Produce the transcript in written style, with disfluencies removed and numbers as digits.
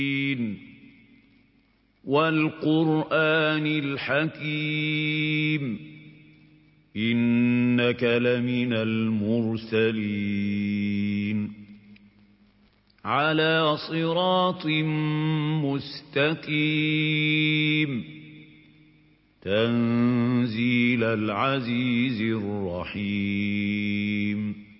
وَالْقُرْآنِ الْحَكِيمِ إِنَّكَ لَمِنَ الْمُرْسَلِينَ عَلَىٰ صِرَاطٍ مُّسْتَقِيمٍ تَنزِيلَ الْعَزِيزِ الرَّحِيمِ